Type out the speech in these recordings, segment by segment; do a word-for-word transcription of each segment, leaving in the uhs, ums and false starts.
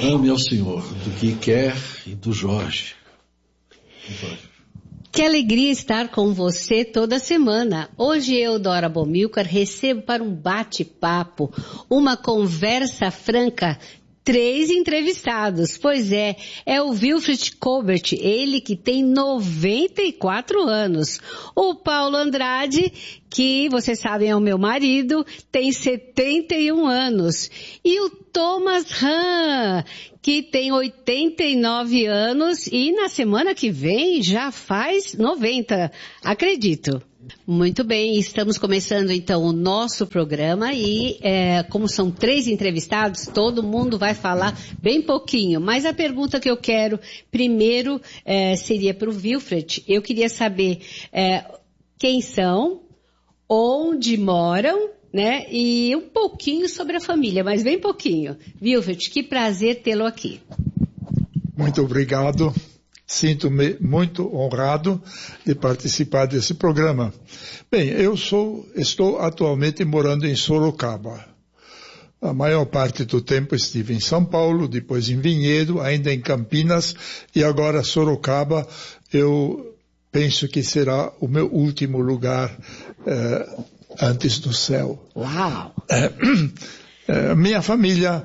Ame ao Senhor, do que quer e do Jorge. Jorge. Que alegria estar com você toda semana. Hoje eu, Dora Bomilcar, recebo para um bate-papo, uma conversa franca, três entrevistados. Pois é, é o Wilfred Colbert, ele que tem noventa e quatro anos. O Paulo Andrade, que vocês sabem é o meu marido, tem setenta e um anos. E o Thomas Hahn, que tem oitenta e nove anos e na semana que vem já faz noventa, acredito. Muito bem, estamos começando então o nosso programa e é, como são três entrevistados, todo mundo vai falar bem pouquinho, mas a pergunta que eu quero primeiro é, seria para o Wilfred. Eu queria saber é, quem são, onde moram, né? E um pouquinho sobre a família, mas bem pouquinho. Wilfred, que prazer tê-lo aqui. Muito obrigado. Sinto-me muito honrado de participar desse programa. Bem, eu sou, estou atualmente morando em Sorocaba. A maior parte do tempo estive em São Paulo, depois em Vinhedo, ainda em Campinas, e agora Sorocaba, eu penso que será o meu último lugar eh, antes do céu. Uau! Eh, eh, minha família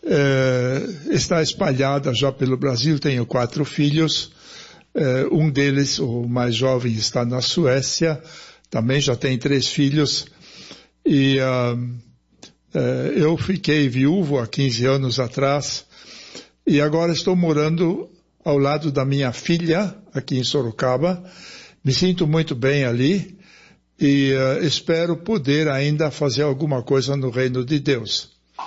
eh, está espalhada já pelo Brasil, tenho quatro filhos, eh, um deles, o mais jovem, está na Suécia, também já tem três filhos, e uh, uh, eu fiquei viúvo há quinze anos atrás, e agora estou morando ao lado da minha filha, aqui em Sorocaba. Me sinto muito bem ali, e uh, espero poder ainda fazer alguma coisa no reino de Deus.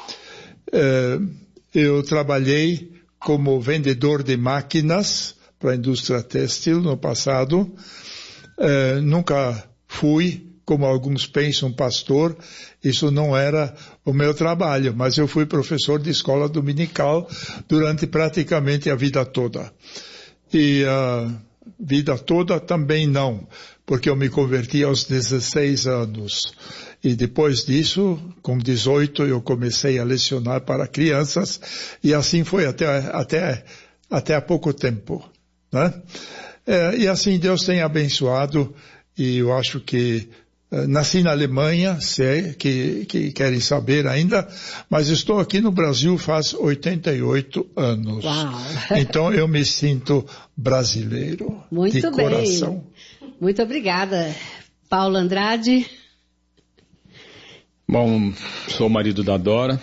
Uh, eu trabalhei como vendedor de máquinas para a indústria têxtil no passado. Uh, nunca fui, como alguns pensam, pastor. Isso não era o meu trabalho, mas eu fui professor de escola dominical durante praticamente a vida toda. E a uh, vida toda também não, porque eu me converti aos dezesseis anos. E depois disso, com dezoito, eu comecei a lecionar para crianças, e assim foi até, até, até há pouco tempo, né? É, e assim Deus tem abençoado, e eu acho que uh, nasci na Alemanha, sei que, que querem saber ainda, mas estou aqui no Brasil faz oitenta e oito anos. Uau. Então eu me sinto brasileiro. Muito de bem. Coração. Muito obrigada. Paulo Andrade. Bom, sou o marido da Dora.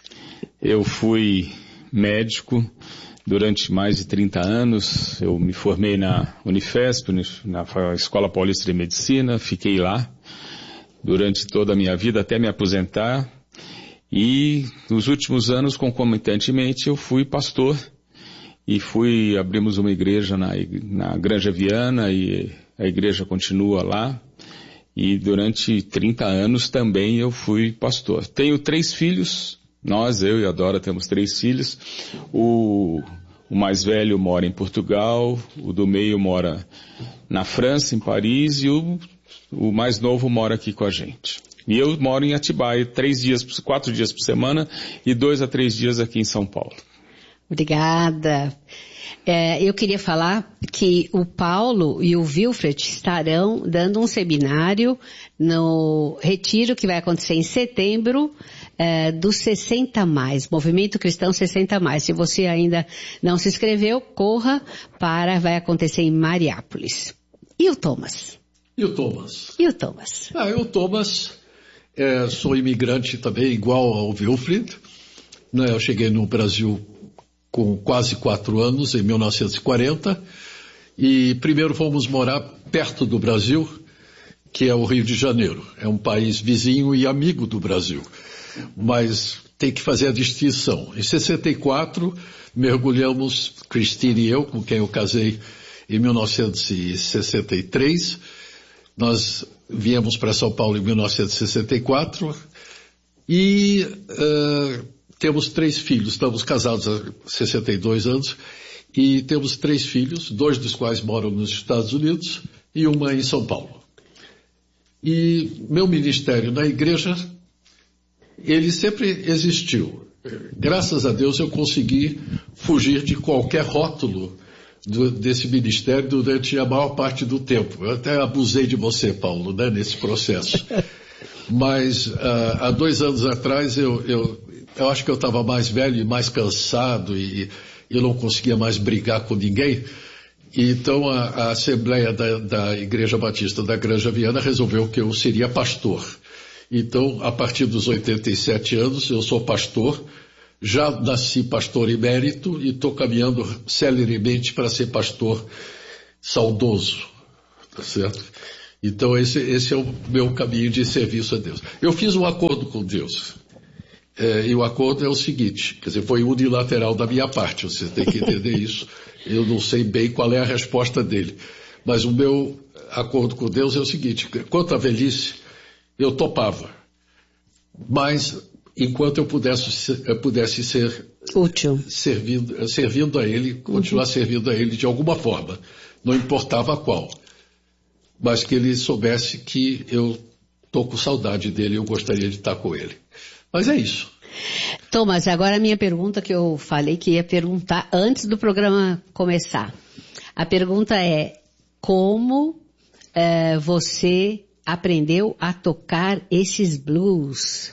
Eu fui médico durante mais de trinta anos. Eu me formei na Unifesp, na Escola Paulista de Medicina, fiquei lá durante toda a minha vida até me aposentar. E nos últimos anos, concomitantemente, eu fui pastor e fui, abrimos uma igreja na, na Granja Viana, e a igreja continua lá. E durante trinta anos também eu fui pastor. Tenho três filhos, nós, eu e a Dora, temos três filhos. O, o mais velho mora em Portugal, o do meio mora na França, em Paris, e o, o mais novo mora aqui com a gente. E eu moro em Atibaia, três dias, quatro dias por semana, e dois a três dias aqui em São Paulo. Obrigada. É, eu queria falar que o Paulo e o Wilfred estarão dando um seminário no retiro que vai acontecer em setembro, é, do sessenta mais, Movimento Cristão sessenta mais. Se você ainda não se inscreveu, corra para, vai acontecer em Mariápolis. E o Thomas? E o Thomas? E o Thomas? Ah, eu, Thomas, é, sou imigrante também, igual ao Wilfred. Né, eu cheguei no Brasil com quase quatro anos, em mil novecentos e quarenta, e primeiro fomos morar perto do Brasil, que é o Rio de Janeiro. É um país vizinho e amigo do Brasil, mas tem que fazer a distinção. Em sessenta e quatro, mergulhamos, Cristina e eu, com quem eu casei em mil novecentos e sessenta e três, nós viemos para São Paulo em mil novecentos e sessenta e quatro, e... Uh, temos três filhos, estamos casados há sessenta e dois anos, e temos três filhos, dois dos quais moram nos Estados Unidos e uma em São Paulo. E meu ministério na igreja, ele sempre existiu. graças a Deus eu consegui fugir de qualquer rótulo do, desse ministério durante a maior parte do tempo. Eu até abusei de você, Paulo, né, nesse processo. Mas uh, há dois anos atrás eu, eu, eu acho que eu estava mais velho e mais cansado e eu não conseguia mais brigar com ninguém. E então a, a Assembleia da, da Igreja Batista da Granja Viana resolveu que eu seria pastor. Então, a partir dos oitenta e sete anos, eu sou pastor, já nasci pastor emérito e estou caminhando celeremente para ser pastor saudoso, tá certo? Então, esse, esse é o meu caminho de serviço a Deus. Eu fiz um acordo com Deus, é, e o acordo é o seguinte, quer dizer, foi unilateral da minha parte, você tem que entender isso. Eu não sei bem qual é a resposta dele, mas o meu acordo com Deus é o seguinte, quanto à velhice, eu topava, mas enquanto eu pudesse ser, eu pudesse ser útil, servindo, servindo a Ele, continuar uhum. servindo a Ele de alguma forma, não importava qual, mas que Ele soubesse que eu estou com saudade dele e eu gostaria de estar com Ele. Mas é isso. Thomas, agora a minha pergunta que eu falei que ia perguntar antes do programa começar. A pergunta é, como é, você aprendeu a tocar esses blues?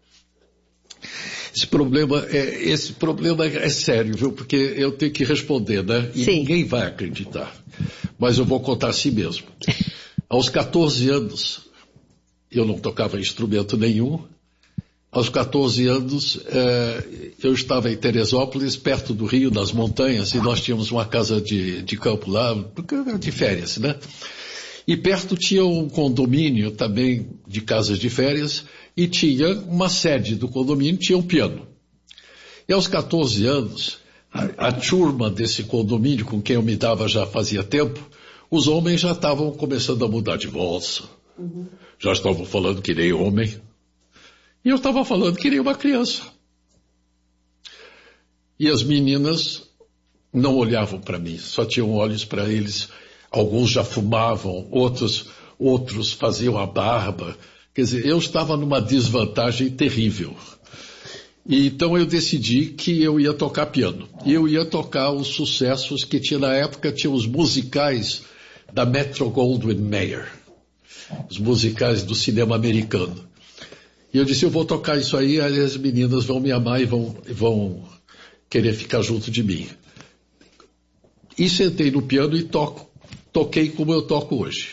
Esse problema é, esse problema é sério, viu? Porque eu tenho que responder, né? E Sim. Ninguém vai acreditar. Mas eu vou contar assim mesmo. Aos catorze anos, eu não tocava instrumento nenhum. Aos catorze anos, eh, eu estava em Teresópolis, perto do Rio, nas montanhas, e nós tínhamos uma casa de, de campo lá, de férias, né? E perto tinha um condomínio também de casas de férias e tinha uma sede do condomínio, tinha um piano. E aos catorze anos, a, a turma desse condomínio com quem eu me dava já fazia tempo, os homens já estavam começando a mudar de voz. Uhum. Já estavam falando que nem homem. E eu estava falando que nem uma criança. E as meninas não olhavam para mim, só tinham olhos para eles. Alguns já fumavam, outros, outros faziam a barba. Quer dizer, eu estava numa desvantagem terrível. E então eu decidi que eu ia tocar piano. E eu ia tocar os sucessos que tinha na época, tinha os musicais da Metro-Goldwyn-Mayer. Os musicais do cinema americano. E eu disse, eu vou tocar isso aí, aí as meninas vão me amar e vão, vão querer ficar junto de mim. E sentei no piano e toco. Toquei como eu toco hoje.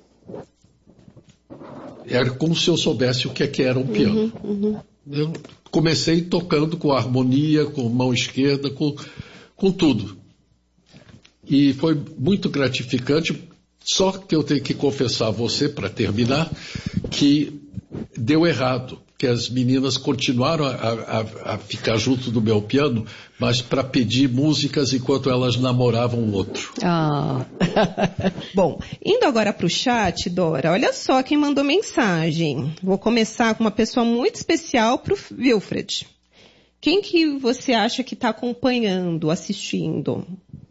Era como se eu soubesse o que é que era um piano. Uhum, uhum. Eu comecei tocando com harmonia, com mão esquerda, com, com tudo. E foi muito gratificante, só que eu tenho que confessar a você, para terminar, que deu errado, que as meninas continuaram a, a, a ficar junto do meu piano, mas para pedir músicas enquanto elas namoravam o outro. Oh. Bom, indo agora para o chat, Dora, olha só quem mandou mensagem. Vou começar com uma pessoa muito especial para o Wilfred. Quem que você acha que está acompanhando, assistindo?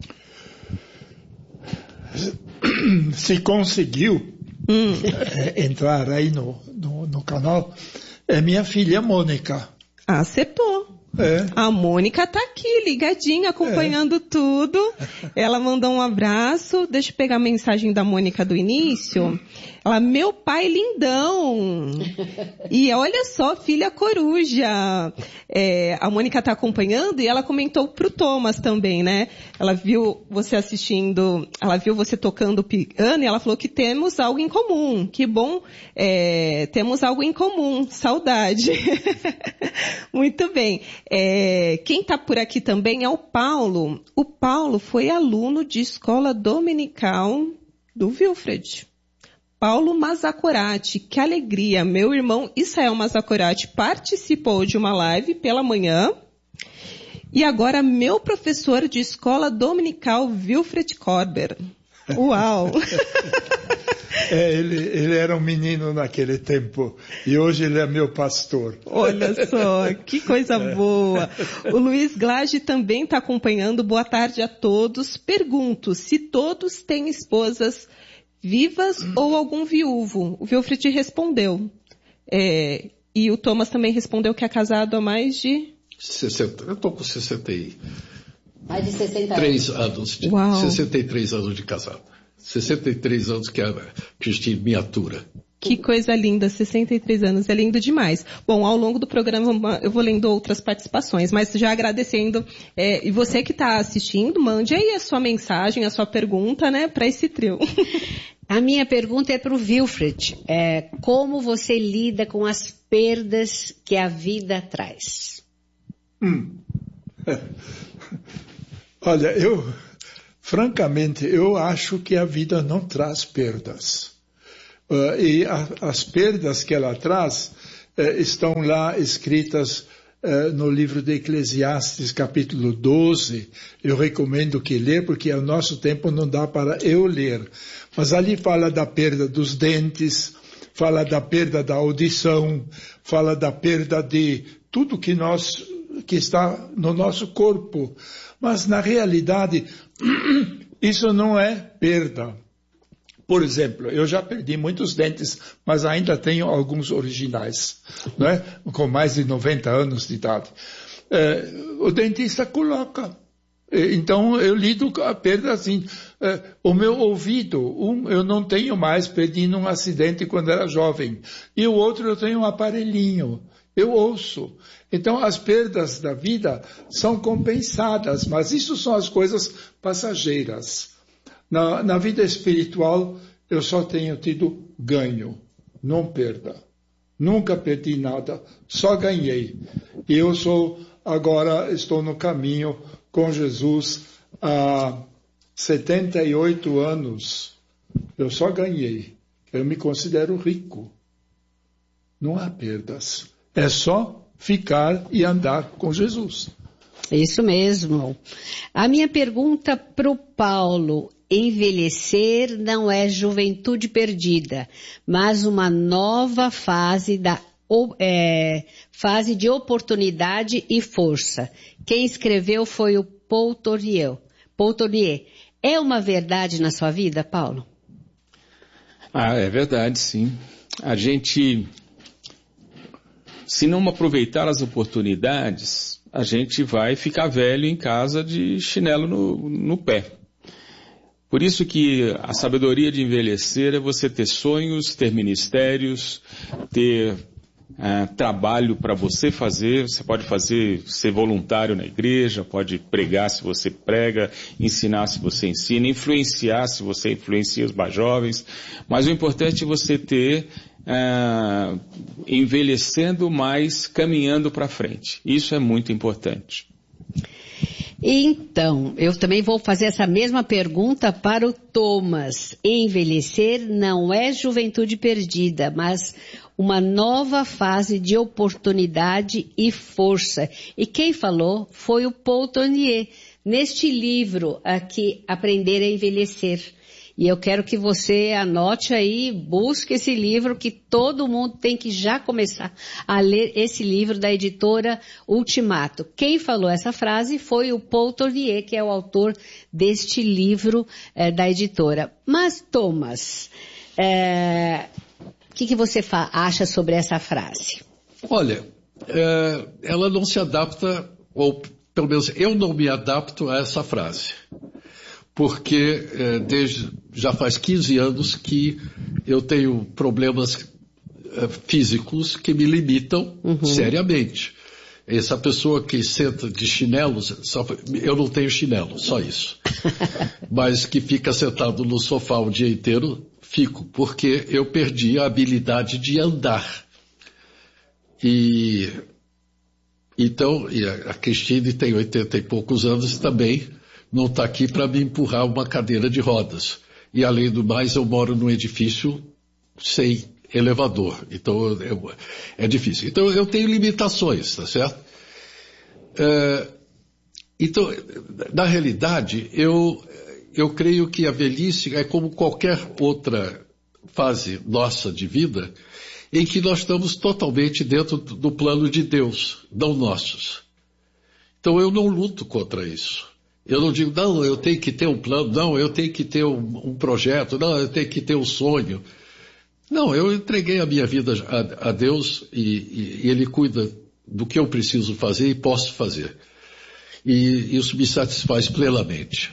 Se conseguiu hum. entrar aí no, no, no canal, é minha filha Mônica. Acertou. É. A Mônica tá aqui, ligadinha, acompanhando é. tudo. Ela mandou um abraço. Deixa eu pegar a mensagem da Mônica do início. Ela, meu pai lindão. E olha só, filha coruja. É, a Mônica tá acompanhando e ela comentou pro Thomas também, né? Ela viu você assistindo, ela viu você tocando piano e ela falou que temos algo em comum. Que bom, é, temos algo em comum. Saudade. Muito bem. É, quem está por aqui também é o Paulo. O Paulo foi aluno de escola dominical do Wilfred. Paulo Mazacorati, que alegria. Meu irmão Israel Mazacorati participou de uma live pela manhã. E agora meu professor de escola dominical, Wilfred Korber. Uau! É, ele, ele era um menino naquele tempo e hoje ele é meu pastor. Olha só, que coisa é. boa. O Luiz Glage também está acompanhando. Boa tarde a todos. Pergunto se todos têm esposas vivas ou algum viúvo. O Wilfred respondeu. É, e o Thomas também respondeu que é casado há mais de... sessenta, eu estou com sessenta e Mais de sessenta três anos. anos. De, Uau. sessenta e três anos de casado. sessenta e três anos que a Cristina me atura. Que coisa linda, sessenta e três anos, é lindo demais. Bom, ao longo do programa eu vou lendo outras participações, mas já agradecendo, é, e você que está assistindo, mande aí a sua mensagem, a sua pergunta, né, para esse trio. A minha pergunta é para o Wilfred. É, como você lida com as perdas que a vida traz? Hum. Olha, eu, francamente, eu acho que a vida não traz perdas. Uh, e a, as perdas que ela traz uh, estão lá escritas uh, no livro de Eclesiastes, capítulo doze. Eu recomendo que lê, porque ao nosso tempo não dá para eu ler. Mas ali fala da perda dos dentes, fala da perda da audição, fala da perda de tudo que nós, que está no nosso corpo. Mas na realidade, isso não é perda. Por exemplo, eu já perdi muitos dentes, mas ainda tenho alguns originais, não é? Com mais de noventa anos de idade. É, o dentista coloca. Então, eu lido com a perda assim. É, o meu ouvido, um, eu não tenho mais, perdi num acidente quando era jovem. E o outro, eu tenho um aparelhinho. Eu ouço. Então, as perdas da vida são compensadas, mas isso são as coisas passageiras. Na, na vida espiritual, eu só tenho tido ganho, não perda. Nunca perdi nada, só ganhei. E eu sou, agora estou no caminho com Jesus há setenta e oito anos. Eu só ganhei. Eu me considero rico. Não há perdas. É só ficar e andar com Jesus. Isso mesmo. A minha pergunta para o Paulo: envelhecer não é juventude perdida, mas uma nova fase da é, fase de oportunidade e força. Quem escreveu foi o Paul Tournier. Paul Tournier. É uma verdade na sua vida, Paulo? Ah, é verdade, sim. A gente, se não aproveitar as oportunidades, a gente vai ficar velho em casa de chinelo no, no pé. Por isso que a sabedoria de envelhecer é você ter sonhos, ter ministérios, ter uh, trabalho para você fazer. Você pode fazer, ser voluntário na igreja, pode pregar se você prega, ensinar se você ensina, influenciar se você influencia os mais jovens. Mas o importante é você ter uh, envelhecendo, mas caminhando para frente. Isso é muito importante. Então, eu também vou fazer essa mesma pergunta para o Thomas. Envelhecer não é juventude perdida, mas uma nova fase de oportunidade e força. E quem falou foi o Paul Tournier, neste livro aqui, Aprender a Envelhecer. E eu quero que você anote aí, busque esse livro, que todo mundo tem que já começar a ler esse livro da editora Ultimato. Quem falou essa frase foi o Paul Tournier, que é o autor deste livro é, da editora. Mas, Thomas, é, o que, que você fa- acha sobre essa frase? Olha, é, ela não se adapta, ou pelo menos eu não me adapto a essa frase. Porque é, desde, já faz quinze anos que eu tenho problemas é, físicos que me limitam uhum. seriamente. Essa pessoa que senta de chinelos, só, eu não tenho chinelo, só isso. Mas que fica sentado no sofá o dia inteiro, fico, porque eu perdi a habilidade de andar. E então, e a Cristine tem oitenta e poucos anos também, não está aqui para me empurrar uma cadeira de rodas. E, além do mais, eu moro num edifício sem elevador. Então, eu, é difícil. Então, eu tenho limitações, tá certo? É, então, na realidade, eu, eu creio que a velhice é como qualquer outra fase nossa de vida, em que nós estamos totalmente dentro do plano de Deus, não nossos. Então, eu não luto contra isso. Eu não digo, não, eu tenho que ter um plano, não, eu tenho que ter um, um projeto, não, eu tenho que ter um sonho. Não, eu entreguei a minha vida a, a Deus e, e, e Ele cuida do que eu preciso fazer e posso fazer. E isso me satisfaz plenamente.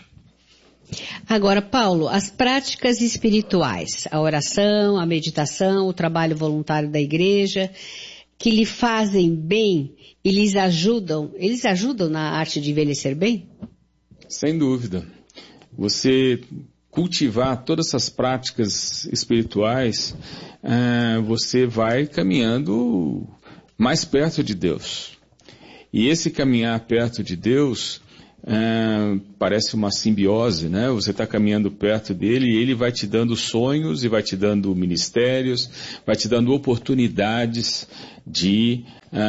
Agora, Paulo, as práticas espirituais, a oração, a meditação, o trabalho voluntário da igreja, que lhe fazem bem e lhes ajudam, eles ajudam na arte de envelhecer bem? Sem dúvida. Você cultivar todas essas práticas espirituais, uh, você vai caminhando mais perto de Deus. E esse caminhar perto de Deus uh, parece uma simbiose, né? Você está caminhando perto dele e ele vai te dando sonhos e vai te dando ministérios, vai te dando oportunidades de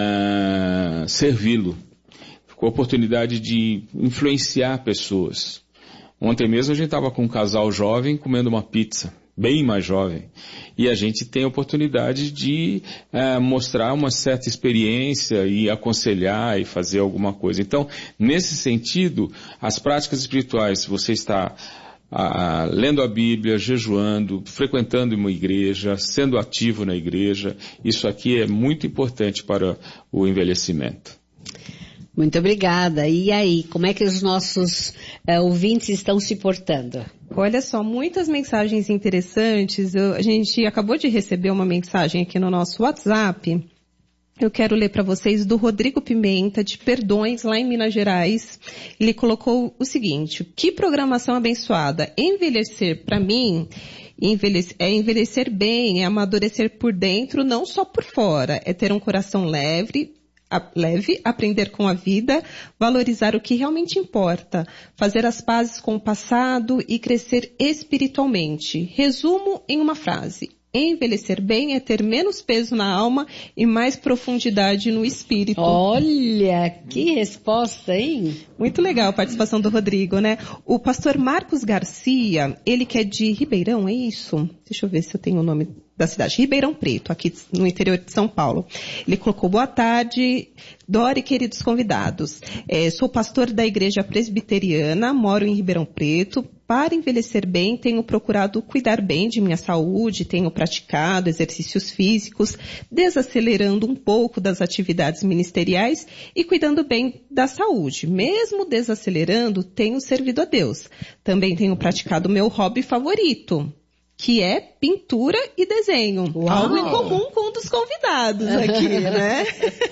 uh, servi-lo, com a oportunidade de influenciar pessoas. Ontem mesmo a gente estava com um casal jovem comendo uma pizza, bem mais jovem, e a gente tem a oportunidade de uh, mostrar uma certa experiência e aconselhar e fazer alguma coisa. Então, nesse sentido, as práticas espirituais, se você está uh, lendo a Bíblia, jejuando, frequentando uma igreja, sendo ativo na igreja, isso aqui é muito importante para o envelhecimento. Muito obrigada. E aí, como é que os nossos uh, ouvintes estão se portando? Olha só, muitas mensagens interessantes. Eu, a gente acabou de receber uma mensagem aqui no nosso WhatsApp. Eu quero ler para vocês do Rodrigo Pimenta, de Perdões, lá em Minas Gerais. Ele colocou o seguinte: que programação abençoada. Envelhecer, para mim, envelhecer, é envelhecer bem, é amadurecer por dentro, não só por fora. É ter um coração leve, leve, aprender com a vida, valorizar o que realmente importa, fazer as pazes com o passado e crescer espiritualmente. Resumo em uma frase: envelhecer bem é ter menos peso na alma e mais profundidade no espírito. Olha, que resposta, hein? Muito legal a participação do Rodrigo, né? O pastor Marcos Garcia, ele que é de Ribeirão, é isso? Deixa eu ver se eu tenho o nome da cidade. Ribeirão Preto, aqui no interior de São Paulo. Ele colocou: boa tarde, Dora e queridos convidados. É, sou pastor da igreja presbiteriana, moro em Ribeirão Preto. Para envelhecer bem, tenho procurado cuidar bem de minha saúde, tenho praticado exercícios físicos, desacelerando um pouco das atividades ministeriais e cuidando bem da saúde. Mesmo desacelerando, tenho servido a Deus. Também tenho praticado meu hobby favorito, que é pintura e desenho. Uau. Algo em comum com um dos convidados aqui, né?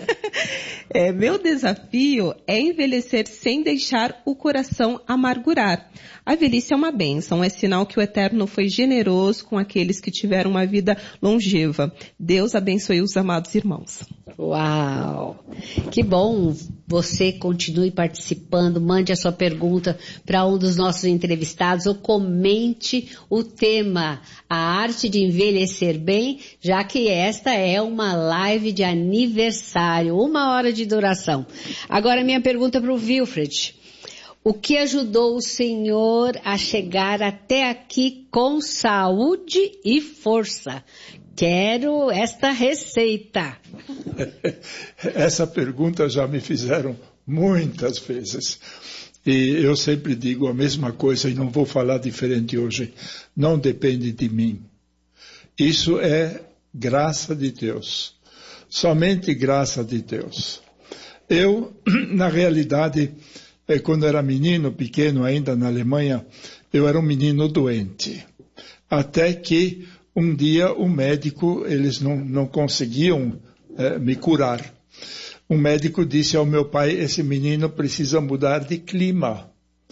É, meu desafio é envelhecer sem deixar o coração amargurar. A velhice é uma bênção, é sinal que o Eterno foi generoso com aqueles que tiveram uma vida longeva. Deus abençoe os amados irmãos. Uau! Que bom! Você continue participando, mande a sua pergunta para um dos nossos entrevistados ou comente o tema, a arte de envelhecer bem, já que esta é uma live de aniversário, uma hora de duração. Agora minha pergunta para o Wilfred: o que ajudou o senhor a chegar até aqui com saúde e força? Quero esta receita. Essa pergunta já me fizeram muitas vezes. E eu sempre digo a mesma coisa e não vou falar diferente hoje. Não depende de mim. Isso é graça de Deus. Somente graça de Deus. Eu, na realidade, quando era menino, pequeno ainda na Alemanha, eu era um menino doente. Até que um dia o médico, eles não, não conseguiam eh, me curar. Um médico disse ao meu pai: esse menino precisa mudar de clima.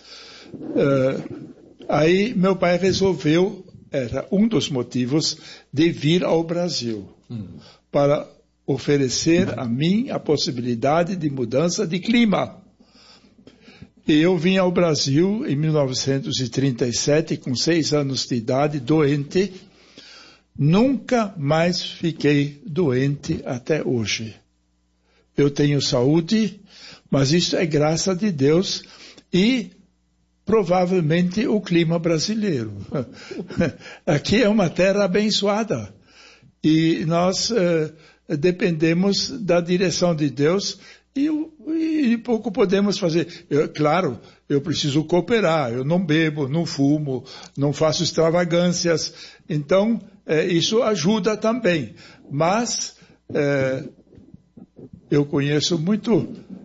Uh, aí meu pai resolveu, era um dos motivos, de vir ao Brasil, hum. para oferecer a mim a possibilidade de mudança de clima. E eu vim ao Brasil em mil novecentos e trinta e sete, com seis anos de idade, doente. Nunca mais fiquei doente até hoje. Eu tenho saúde, mas isso é graça de Deus e provavelmente o clima brasileiro. Aqui é uma terra abençoada e nós uh, dependemos da direção de Deus e, e pouco podemos fazer. Eu, claro, eu preciso cooperar, eu não bebo, não fumo, não faço extravagâncias, então uh, isso ajuda também, mas uh, Eu conheço muito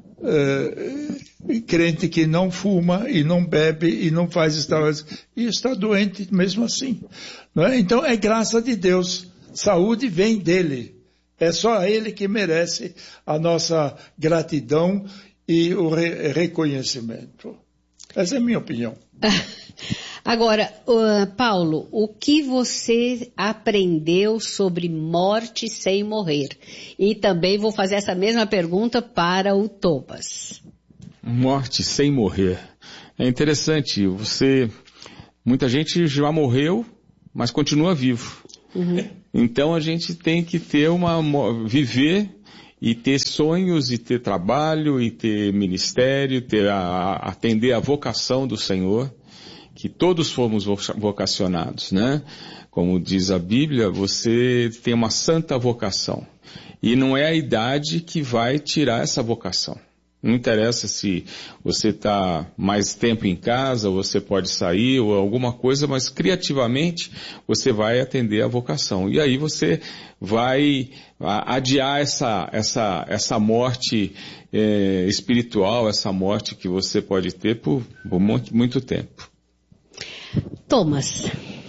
é, crente que não fuma e não bebe e não faz extravagância e está doente mesmo assim. Não é? Então é graça de Deus. Saúde vem dele. É só ele que merece a nossa gratidão e o re- reconhecimento. Essa é a minha opinião. Agora, uh, Paulo, o que você aprendeu sobre morte sem morrer? E também vou fazer essa mesma pergunta para o Thomas. Morte sem morrer. É interessante, você, muita gente já morreu, mas continua vivo. Uhum. Então a gente tem que ter uma, viver e ter sonhos, e ter trabalho, e ter ministério, ter a, atender a vocação do Senhor, que todos fomos vocacionados, né? Como diz a Bíblia, você tem uma santa vocação. E não é a idade que vai tirar essa vocação. Não interessa se você está mais tempo em casa, ou você pode sair, ou alguma coisa, mas criativamente você vai atender a vocação. E aí você vai adiar essa, essa, essa morte é, espiritual, essa morte que você pode ter por, por muito, muito tempo. Thomas.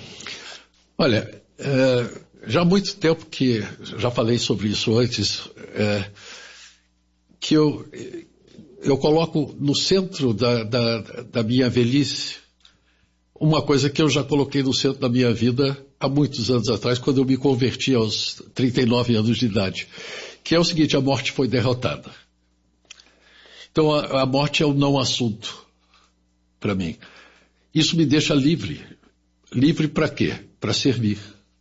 Olha, é, já há muito tempo que, já falei sobre isso antes, é, que eu... eu coloco no centro da, da, da minha velhice uma coisa que eu já coloquei no centro da minha vida há muitos anos atrás, quando eu me converti aos trinta e nove anos de idade, que é o seguinte: a morte foi derrotada. Então a, a morte é o não assunto para mim. Isso me deixa livre. Livre para quê? Para servir.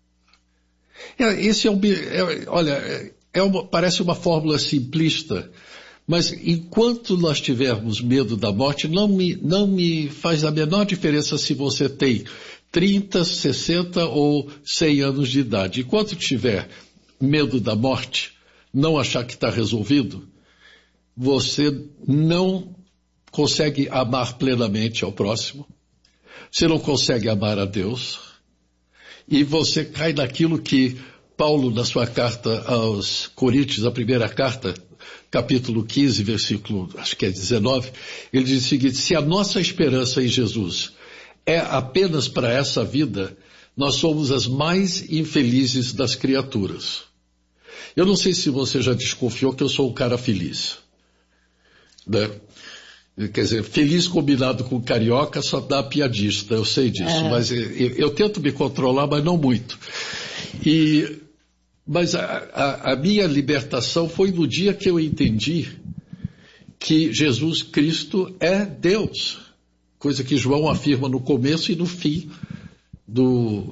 É, esse é um, é, olha, é uma, parece uma fórmula simplista, mas enquanto nós tivermos medo da morte, não me, não me faz a menor diferença se você tem trinta, sessenta ou cem anos de idade. Enquanto tiver medo da morte, não achar que está resolvido, você não consegue amar plenamente ao próximo, você não consegue amar a Deus, e você cai naquilo que Paulo, na sua carta aos Coríntios, a primeira carta, capítulo quinze, versículo, acho que é dezenove, ele diz o seguinte: se a nossa esperança em Jesus é apenas para essa vida, nós somos as mais infelizes das criaturas. Eu não sei se você já desconfiou que eu sou um cara feliz, né? Quer dizer, feliz combinado com carioca só dá piadista, eu sei disso, é. mas eu, eu tento me controlar, mas não muito. E... Mas a, a, a minha libertação foi no dia que eu entendi que Jesus Cristo é Deus. Coisa que João afirma no começo e no fim do,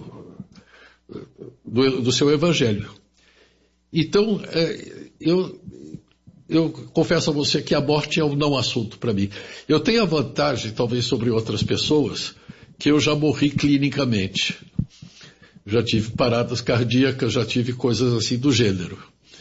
do, do seu evangelho. Então, é, eu, eu confesso a você que a morte é um não assunto para mim. Eu tenho a vantagem, talvez sobre outras pessoas, que eu já morri clinicamente. Já tive paradas cardíacas, já tive coisas assim do gênero.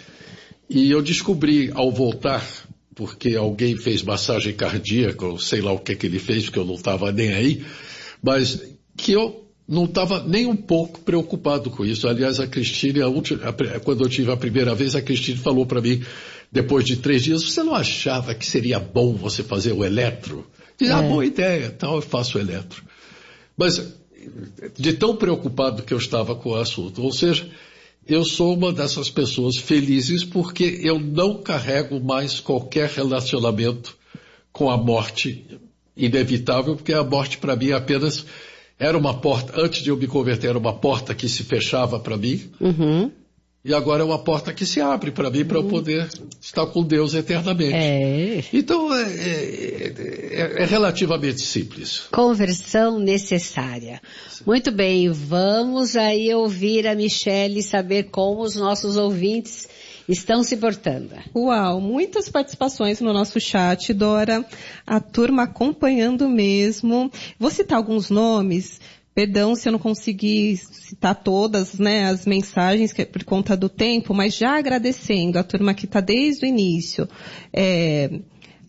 E eu descobri ao voltar, porque alguém fez massagem cardíaca, ou sei lá o que que ele fez, porque eu não estava nem aí, mas que eu não estava nem um pouco preocupado com isso. Aliás, a Cristine, a última, a, quando eu tive a primeira vez, a Cristine falou para mim, depois de três dias: você não achava que seria bom você fazer o eletro? E, ah, é. boa ideia, então eu faço o eletro. Mas... de tão preocupado que eu estava com o assunto. Ou seja, eu sou uma dessas pessoas felizes porque eu não carrego mais qualquer relacionamento com a morte inevitável, porque a morte para mim apenas era uma porta, antes de eu me converter, era uma porta que se fechava para mim, uhum. e agora é uma porta que se abre para mim, para uhum. eu poder estar com Deus eternamente. É. Então é, é, é, é relativamente simples. Conversão necessária. Sim. Muito bem, vamos aí ouvir a Michele e saber como os nossos ouvintes estão se portando. Uau, muitas participações no nosso chat, Dora. A turma acompanhando mesmo. Vou citar alguns nomes. Perdão se eu não consegui citar todas, né, as mensagens que é por conta do tempo, mas já agradecendo a turma que está desde o início. É,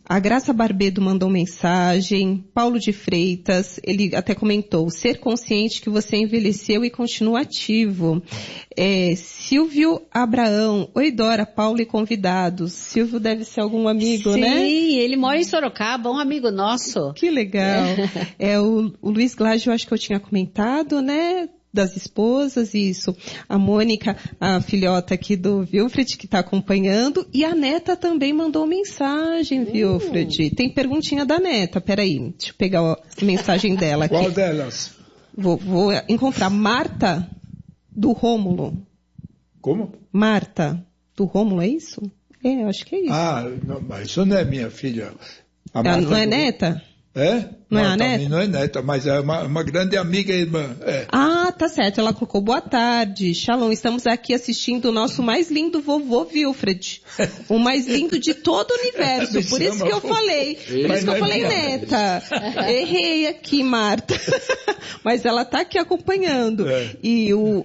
A Graça Barbedo mandou mensagem. Paulo de Freitas, ele até comentou, ser consciente que você envelheceu e continua ativo. É, Silvio Abraão, oi Dora, Paulo e convidados. Silvio deve ser algum amigo, Sim, né? Sim, ele mora em Sorocaba, um amigo nosso. Que legal. É, é o, o Luiz Glage, eu acho que eu tinha comentado, né? Das esposas, isso. A Mônica, a filhota aqui do Wilfred, que está acompanhando. E a neta também mandou mensagem, Wilfred. Tem perguntinha da neta, peraí. Deixa eu pegar a mensagem dela aqui. Qual delas? Vou, vou encontrar. Marta, do Rômulo. Como? Marta, do Rômulo, é isso? É, eu acho que é isso. Ah, não, mas isso não é minha filha. A Ela Marta não é do... neta? É? Não, não é a também neta? não é neta, mas é uma, uma grande amiga e irmã. É. Ah, tá certo. Ela colocou boa tarde. Shalom, estamos aqui assistindo o nosso mais lindo vovô Wilfred. O mais lindo de todo o universo. Me Por isso chama que eu fofo. falei. Por Mas isso que eu não é falei minha. neta. Errei aqui, Marta. Mas ela tá aqui acompanhando. É. E o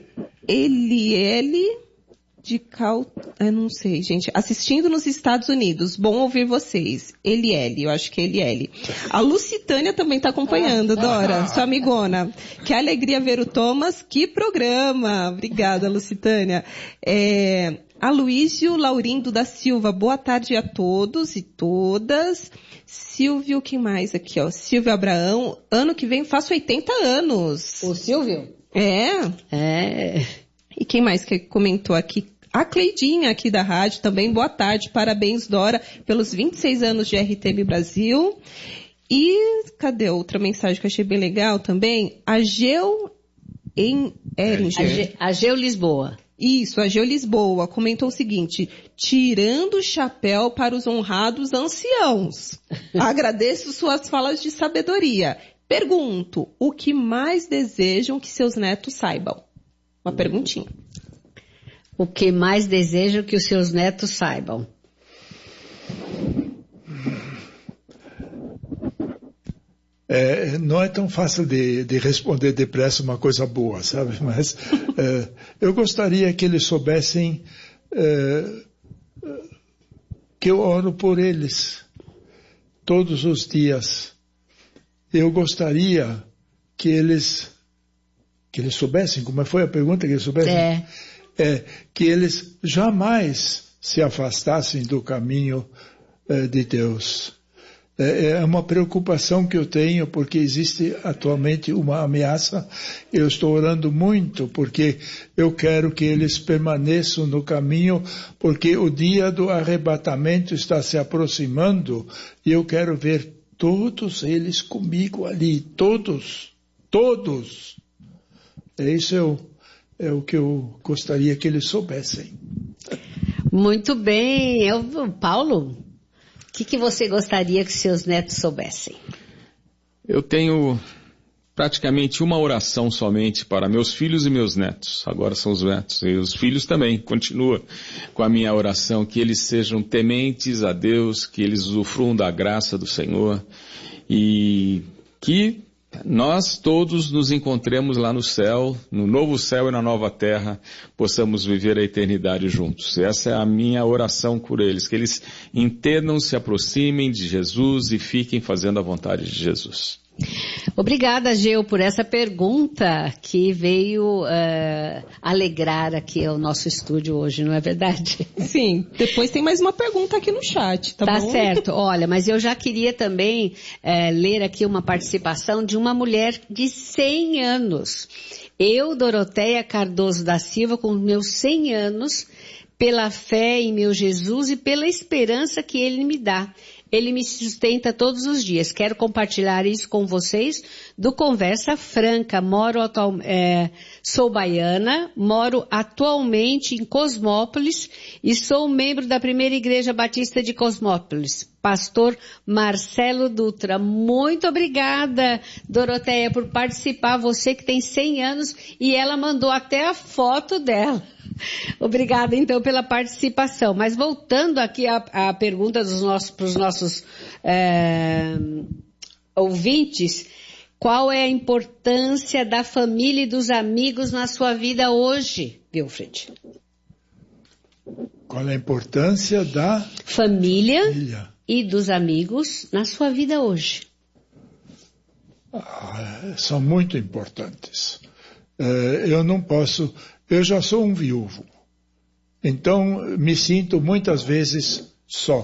Eliele de Cal... Eu não sei, gente. Assistindo nos Estados Unidos. Bom ouvir vocês. Eliele, eu acho que é Eliele. A Lucitânia também está acompanhando, Dora, sua amigona. Que alegria ver o Thomas. Que programa. Obrigada, Lucitânia. É... Aloísio Laurindo da Silva. Boa tarde a todos e todas. Silvio, quem mais aqui, ó? Silvio Abraão. Ano que vem faço oitenta anos. O Silvio? É. É. E quem mais que comentou aqui? A Cleidinha aqui da rádio também, boa tarde, parabéns Dora pelos vinte e seis anos de R T M Brasil. E cadê outra mensagem que eu achei bem legal também? A Geu em Eringer. A Geu Lisboa. Isso, a Geu Lisboa comentou o seguinte, tirando o chapéu para os honrados anciãos. Agradeço suas falas de sabedoria. Pergunto, o que mais desejam que seus netos saibam? Uma perguntinha. O que mais desejo que os seus netos saibam? É, não é tão fácil de, de responder depressa uma coisa boa, sabe? Mas é, eu gostaria que eles soubessem é, que eu oro por eles todos os dias. Eu gostaria que eles que eles soubessem, como foi a pergunta que eles soubessem? É. É, que eles jamais se afastassem do caminho é, de Deus. É, é uma preocupação que eu tenho, porque existe atualmente uma ameaça. Eu estou orando muito, porque eu quero que eles permaneçam no caminho, porque o dia do arrebatamento está se aproximando, e eu quero ver todos eles comigo ali, todos, todos. É isso eu... É o que eu gostaria que eles soubessem. Muito bem. Eu, Paulo, o que, que você gostaria que seus netos soubessem? Eu tenho praticamente uma oração somente para meus filhos e meus netos. Agora são os netos. E os filhos também. Continua com a minha oração, que eles sejam tementes a Deus, que eles usufruam da graça do Senhor e que nós todos nos encontremos lá no céu, no novo céu e na nova terra, possamos viver a eternidade juntos. Essa é a minha oração por eles, que eles entendam, se aproximem de Jesus e fiquem fazendo a vontade de Jesus. Obrigada, Geu, por essa pergunta que veio uh, alegrar aqui o nosso estúdio hoje, não é verdade? Sim, depois tem mais uma pergunta aqui no chat, tá, tá bom? Tá certo. Olha, mas eu já queria também uh, ler aqui uma participação de uma mulher de cem anos. Eu, Doroteia Cardoso da Silva, com meus cem anos, pela fé em meu Jesus e pela esperança que Ele me dá. Ele me sustenta todos os dias. Quero compartilhar isso com vocês do Conversa Franca. Moro atual, é, sou baiana, moro atualmente em Cosmópolis e sou membro da Primeira Igreja Batista de Cosmópolis. Pastor Marcelo Dutra. Muito obrigada, Doroteia, por participar. Você que tem cem anos e ela mandou até a foto dela. Obrigada, então, pela participação. Mas voltando aqui à, à pergunta dos nossos, para os nossos é, ouvintes, qual é a importância da família e dos amigos na sua vida hoje, Wilfred? Qual é a importância da família, família e dos amigos na sua vida hoje? Ah, são muito importantes. Uh, eu não posso... Eu já sou um viúvo. Então, me sinto muitas vezes só.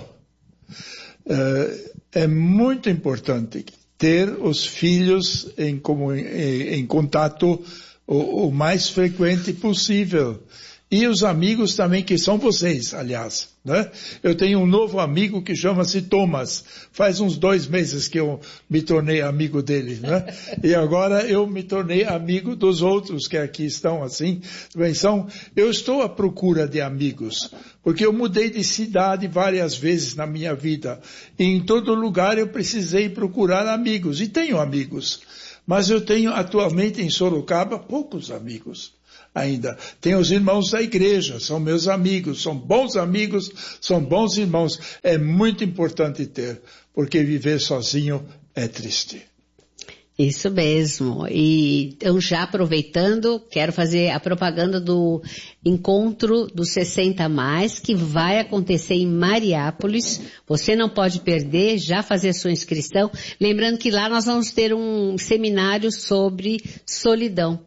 Uh, é muito importante ter os filhos em, como, em, em contato o, o mais frequente possível. E os amigos também, que são vocês, aliás, né? Eu tenho um novo amigo que chama-se Thomas. Faz uns dois meses que eu me tornei amigo dele, né? E agora eu me tornei amigo dos outros que aqui estão assim. Bem, são, eu estou à procura de amigos, porque eu mudei de cidade várias vezes na minha vida. E em todo lugar eu precisei procurar amigos. E tenho amigos. Mas eu tenho atualmente em Sorocaba poucos amigos. Ainda. Tem os irmãos da igreja, são meus amigos, são bons amigos, são bons irmãos. É muito importante ter, porque viver sozinho é triste. Isso mesmo. E então, já aproveitando, quero fazer a propaganda do encontro dos sessenta mais, que vai acontecer em Mariápolis. Você não pode perder, já fazer a sua inscrição. Lembrando que lá nós vamos ter um seminário sobre solidão.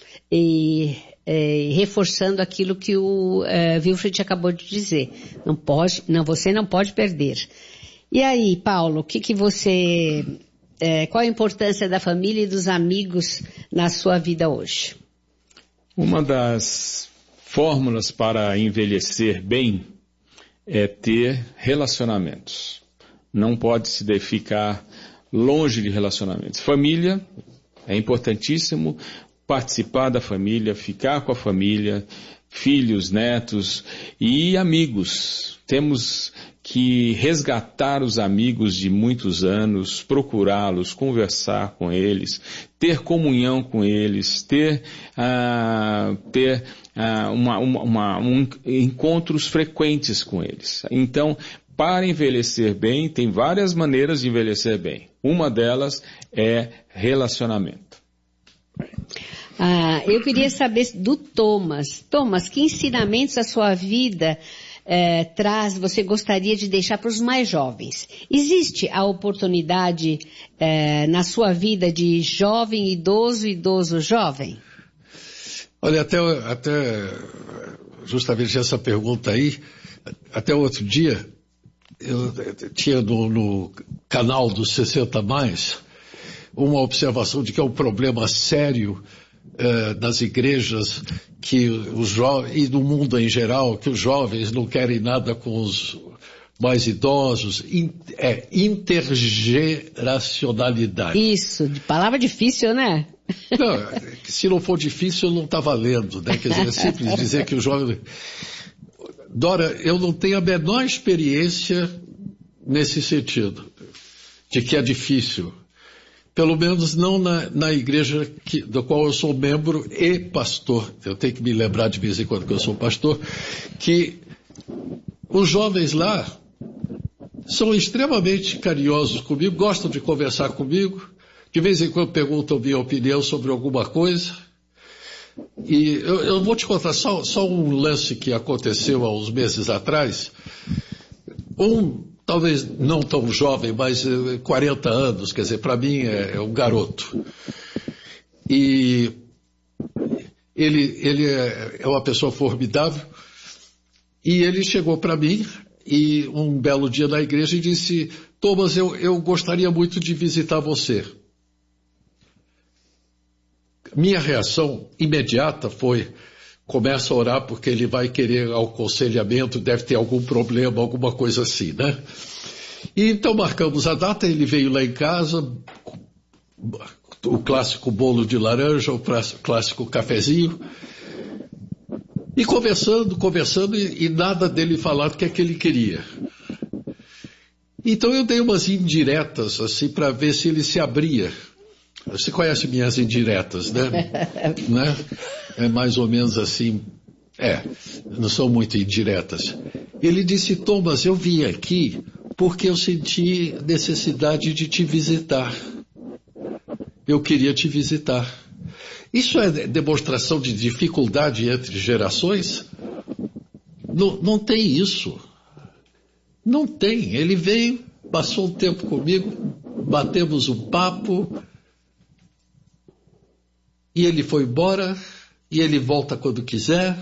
E é, reforçando aquilo que o é, Wilfred acabou de dizer. Não pode, não, você não pode perder. E aí, Paulo, o que que você, é, qual a importância da família e dos amigos na sua vida hoje? Uma das fórmulas para envelhecer bem é ter relacionamentos. Não pode se ficar longe de relacionamentos. Família é importantíssimo. Participar da família, ficar com a família, filhos, netos e amigos. Temos que resgatar os amigos de muitos anos, procurá-los, conversar com eles, ter comunhão com eles, ter, uh, ter uh, uma, uma, uma, um, encontros frequentes com eles. Então, para envelhecer bem, tem várias maneiras de envelhecer bem. Uma delas é relacionamento. Ah, eu queria saber do Thomas. Thomas, que ensinamentos a sua vida eh, traz, você gostaria de deixar para os mais jovens? Existe a oportunidade eh, na sua vida de jovem, idoso, idoso, jovem? Olha, até, até justamente essa pergunta aí, até outro dia, eu tinha no, no canal dos sessenta mais, uma observação de que é um problema sério eh, das igrejas que os jovens, e do mundo em geral, que os jovens não querem nada com os mais idosos. In, é intergeracionalidade. Isso, palavra difícil, né? Não, se não for difícil, não está valendo, né? Quer dizer, é simples dizer que o jovem... Dora, eu não tenho a menor experiência nesse sentido, de que é difícil. Pelo menos não na, na igreja que, da qual eu sou membro e pastor. Eu tenho que me lembrar de vez em quando que eu sou pastor, que os jovens lá são extremamente carinhosos comigo, gostam de conversar comigo, de vez em quando perguntam minha opinião sobre alguma coisa. E eu, eu vou te contar só, só um lance que aconteceu há uns meses atrás. Um... Talvez não tão jovem, mas quarenta anos, quer dizer, para mim é, é um garoto. E ele, ele é, é uma pessoa formidável, e ele chegou para mim, e um belo dia na igreja, e disse: Thomas, eu, eu gostaria muito de visitar você. Minha reação imediata foi: começa a orar porque ele vai querer aconselhamento, deve ter algum problema, alguma coisa assim, né? E então marcamos a data, ele veio lá em casa, o clássico bolo de laranja, o clássico cafezinho, e conversando, conversando, e, e nada dele falar do que é que ele queria. Então eu dei umas indiretas, assim, para ver se ele se abria. Você conhece minhas indiretas, né? né? É mais ou menos assim. É, não são muito indiretas. Ele disse: Thomas, eu vim aqui porque eu senti necessidade de te visitar. Eu queria te visitar. Isso é demonstração de dificuldade entre gerações? Não, não tem isso. Não tem. Ele veio passou um tempo comigo, batemos um papo, e ele foi embora, e ele volta quando quiser.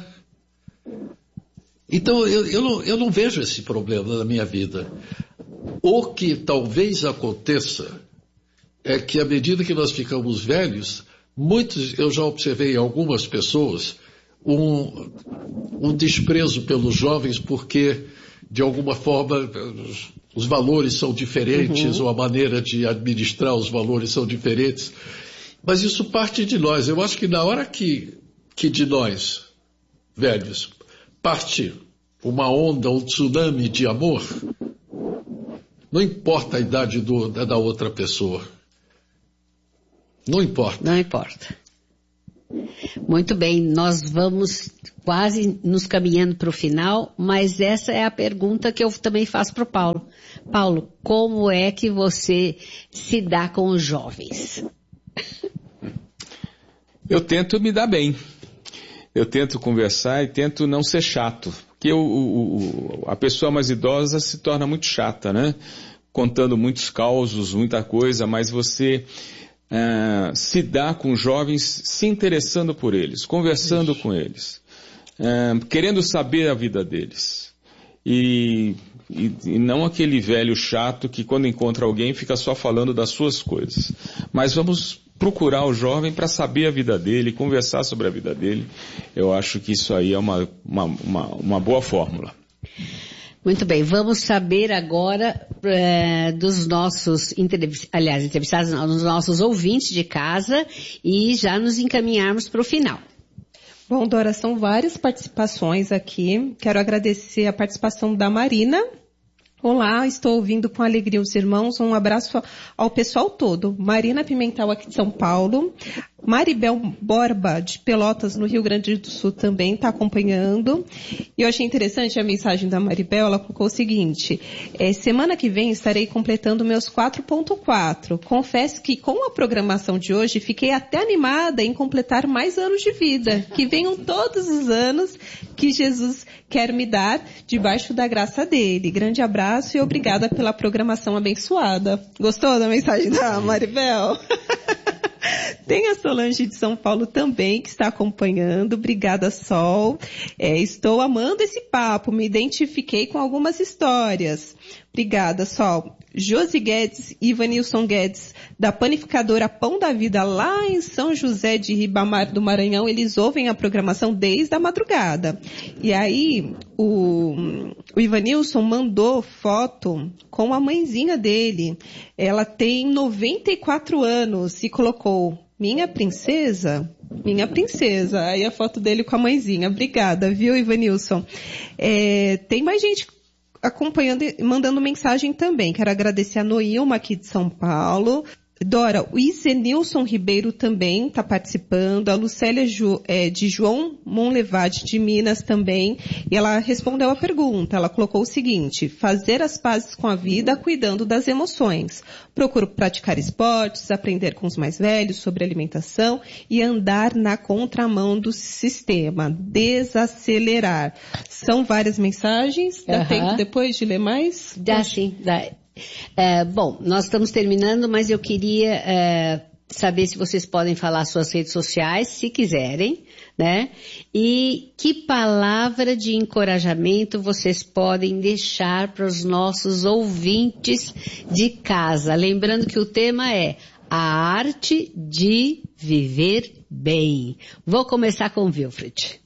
Então, eu, eu, não, eu não vejo esse problema na minha vida. O que talvez aconteça é que, à medida que nós ficamos velhos, muitos, eu já observei em algumas pessoas, um, um desprezo pelos jovens porque, de alguma forma, os valores são diferentes, uhum. ou a maneira de administrar os valores são diferentes. Mas isso parte de nós. Eu acho que na hora que, que de nós, velhos, parte uma onda, um tsunami de amor, não importa a idade do, da outra pessoa. Não importa. Não importa. Muito bem, nós vamos quase nos caminhando para o final, mas essa é a pergunta que eu também faço para o Paulo. Paulo, como é que você se dá com os jovens? Eu tento me dar bem. Eu tento conversar e tento não ser chato. Porque o, o, a pessoa mais idosa se torna muito chata, né? Contando muitos causos, muita coisa, mas você uh, se dá com jovens se interessando por eles, conversando Ixi. com eles, uh, querendo saber a vida deles. E, e, e não aquele velho chato que quando encontra alguém fica só falando das suas coisas. Mas vamos procurar o jovem para saber a vida dele, conversar sobre a vida dele. Eu acho que isso aí é uma, uma, uma, uma boa fórmula. Muito bem, vamos saber agora é, dos nossos, entrev- aliás, entrevistados, dos nossos ouvintes de casa e já nos encaminharmos para o final. Bom, Dora, são várias participações aqui. Quero agradecer a participação da Marina. Olá, estou ouvindo com alegria os irmãos. Um abraço ao pessoal todo. Marina Pimentel, aqui de São Paulo. Maribel Borba, de Pelotas, no Rio Grande do Sul, também está acompanhando. E eu achei interessante a mensagem da Maribel. Ela colocou o seguinte: é, semana que vem estarei completando meus quatro ponto quatro. Confesso que com a programação de hoje fiquei até animada em completar mais anos de vida. Que venham todos os anos que Jesus quer me dar debaixo da graça dele. Grande abraço e obrigada pela programação abençoada. Gostou da mensagem da Maribel? Tem a Solange de São Paulo também, que está acompanhando. Obrigada, Sol. É, estou amando esse papo. Me identifiquei com algumas histórias. Obrigada, Sol. Josi Guedes e Ivanilson Guedes, da panificadora Pão da Vida, lá em São José de Ribamar do Maranhão, eles ouvem a programação desde a madrugada. E aí, o, o Ivanilson mandou foto com a mãezinha dele. Ela tem noventa e quatro anos e colocou: minha princesa, minha princesa. Aí a foto dele com a mãezinha. Obrigada, viu, Ivanilson? É, tem mais gente acompanhando e mandando mensagem também. Quero agradecer a Noilma aqui de São Paulo. Dora, o Isenilson Ribeiro também está participando. A Lucélia Ju, é, de João Monlevade de Minas também. E ela respondeu a pergunta. Ela colocou o seguinte: fazer as pazes com a vida cuidando das emoções. Procuro praticar esportes, aprender com os mais velhos sobre alimentação e andar na contramão do sistema. Desacelerar. São várias mensagens. Dá uhum. tempo depois de ler mais? Dá sim, dá. É, bom, nós estamos terminando, mas eu queria é, saber se vocês podem falar suas redes sociais, se quiserem, né? E que palavra de encorajamento vocês podem deixar para os nossos ouvintes de casa. Lembrando que o tema é a arte de viver bem. Vou começar com o Wilfried.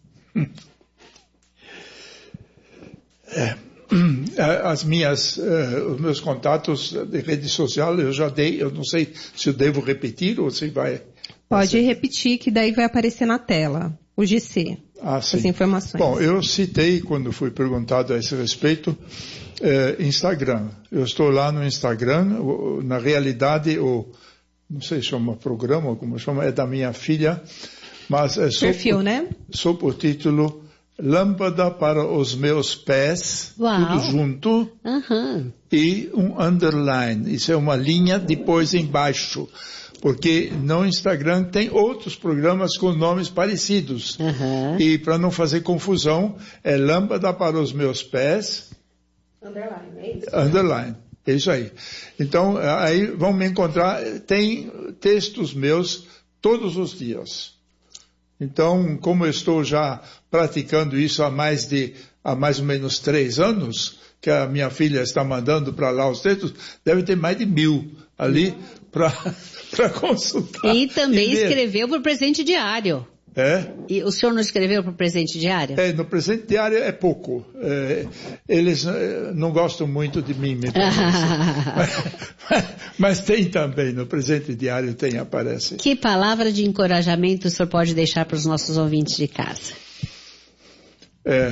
É. As minhas, uh, os meus contatos de rede social eu já dei, eu não sei se eu devo repetir ou se vai... Pode ser. Repetir, que daí vai aparecer na tela, o G C, ah, as informações. Bom, eu citei, quando fui perguntado a esse respeito, uh, Instagram. Eu estou lá no Instagram, na realidade, o, não sei se chama programa, como chama, é da minha filha, mas é só perfil, por, né? Só por título... Lâmpada para os meus pés, Uau. Tudo junto, uhum. e um underline, isso é uma linha depois embaixo, porque no Instagram tem outros programas com nomes parecidos, uhum. e para não fazer confusão, é Lâmpada para os meus pés, underline, é isso? Underline. É isso aí. Então, aí vão me encontrar, tem textos meus todos os dias. Então, como eu estou já praticando isso há mais de, há mais ou menos três anos, que a minha filha está mandando para lá os textos, deve ter mais de mil ali para consultar. E também e escreveu para o presente diário. É? E o senhor não escreveu para o presente diário? É, no presente diário é pouco. É, eles é, não gostam muito de mim, me parece. mas, mas tem também, no presente diário tem, aparece. Que palavra de encorajamento o senhor pode deixar para os nossos ouvintes de casa? É,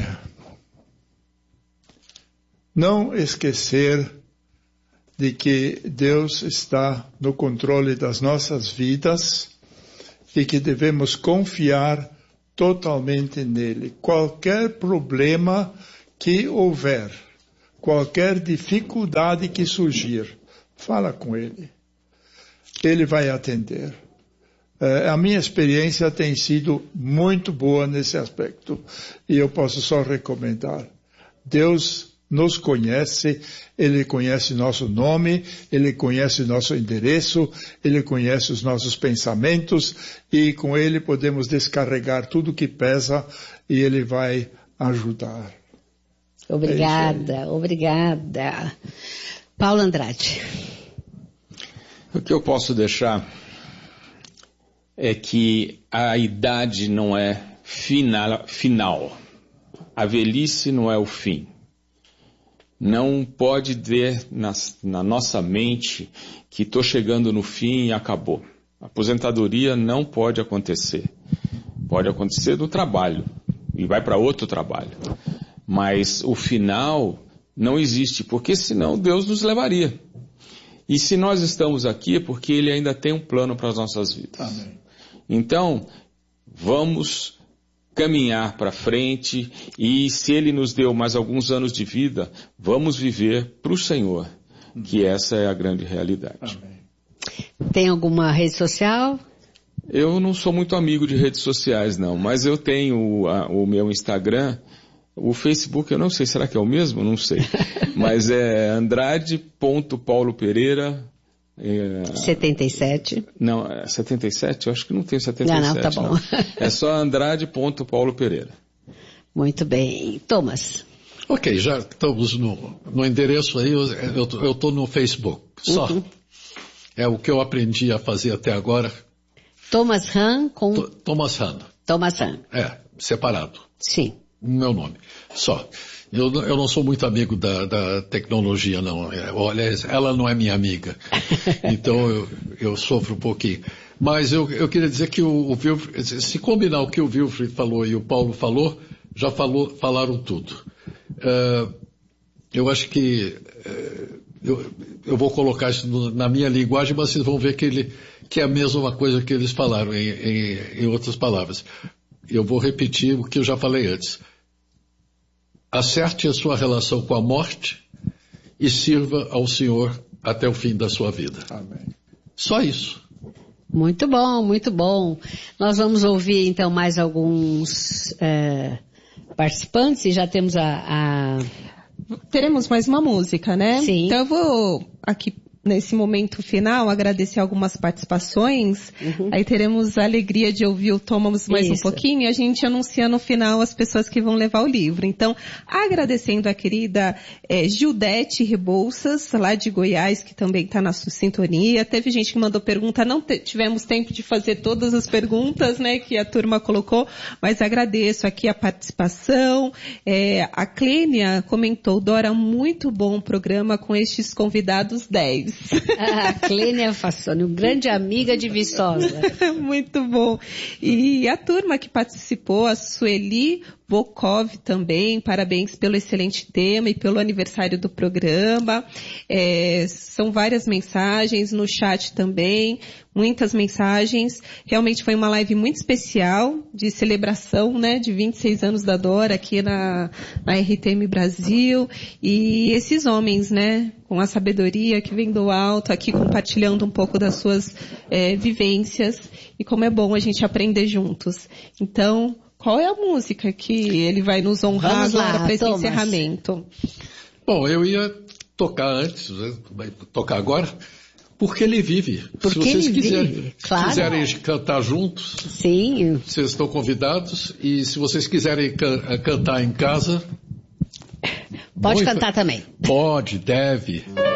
não esquecer de que Deus está no controle das nossas vidas e que devemos confiar totalmente nele. Qualquer problema que houver, qualquer dificuldade que surgir, fala com ele. Ele vai atender. É, a minha experiência tem sido muito boa nesse aspecto e eu posso só recomendar. Deus nos conhece, Ele conhece nosso nome, Ele conhece nosso endereço, Ele conhece os nossos pensamentos e com Ele podemos descarregar tudo que pesa e Ele vai ajudar. Obrigada, é obrigada. Paulo Andrade. O que eu posso deixar é que a idade não é final, final. A velhice não é o fim. Não pode ter na, na nossa mente que estou chegando no fim e acabou. A aposentadoria não pode acontecer. Pode acontecer do trabalho e vai para outro trabalho. Mas o final não existe, porque senão Deus nos levaria. E se nós estamos aqui é porque Ele ainda tem um plano para as nossas vidas. Amém. Então, vamos caminhar para frente e se Ele nos deu mais alguns anos de vida, vamos viver para o Senhor, que essa é a grande realidade. Amém. Tem alguma rede social? Eu não sou muito amigo de redes sociais, não, mas eu tenho a, o meu Instagram, o Facebook, eu não sei, será que é o mesmo? Não sei. Mas é andrade ponto paulo pereira. É... setenta e sete. Não, é setenta e sete? Eu acho que não tem setenta e sete. Não, não, tá bom. Não. É só andrade ponto paulo pereira. Muito bem. Thomas. Ok, já estamos no, no endereço aí, eu estou no Facebook, só. Uhum. É o que eu aprendi a fazer até agora. Thomas Hahn com... T- Thomas Hahn. Thomas Hahn. É, separado. Sim. O meu nome, só. Eu, eu não sou muito amigo da, da tecnologia, não. Olha, ela não é minha amiga. Então eu, eu sofro um pouquinho. Mas eu, eu queria dizer que o, o Wilfried, se combinar o que o Wilfried falou e o Paulo falou, já falou, falaram tudo. Uh, eu acho que uh, eu, eu vou colocar isso no, na minha linguagem, mas vocês vão ver que, ele, que é a mesma coisa que eles falaram, em, em, em outras palavras. Eu vou repetir o que eu já falei antes. Acerte a sua relação com a morte e sirva ao Senhor até o fim da sua vida. Amém. Só isso. Muito bom, muito bom. Nós vamos ouvir então mais alguns é, participantes e já temos a, a... Teremos mais uma música, né? Sim. Então eu vou aqui nesse momento final agradecer algumas participações. Uhum. Aí teremos a alegria de ouvir o Thomas mais Isso. um pouquinho e a gente anuncia no final as pessoas que vão levar o livro. Então, agradecendo a querida é, Gildete Rebouças, lá de Goiás, que também está na sua sintonia. Teve gente que mandou pergunta, não te, tivemos tempo de fazer todas as perguntas, né, que a turma colocou, mas agradeço aqui a participação. É, a Clênia comentou, Dora, muito bom programa com estes convidados dez. A Clênia Fassoni, uma grande amiga de Viçosa. Muito bom. E a turma que participou, a Sueli Bokov também, parabéns pelo excelente tema e pelo aniversário do programa. É, são várias mensagens no chat também, muitas mensagens. Realmente foi uma live muito especial de celebração, né, de vinte e seis anos da Dora aqui na, na R T M Brasil. E esses homens, né, com a sabedoria que vem do alto, aqui compartilhando um pouco das suas é, vivências e como é bom a gente aprender juntos. Então, qual é a música que ele vai nos honrar Vamos agora lá, para esse Thomas. encerramento? Bom, eu ia tocar antes, vai tocar agora, porque ele vive. Porque Se vocês ele quiserem, vive, claro. quiserem cantar juntos, sim, vocês estão convidados. E se vocês quiserem can- cantar em casa... Pode muito... cantar também. Pode, deve.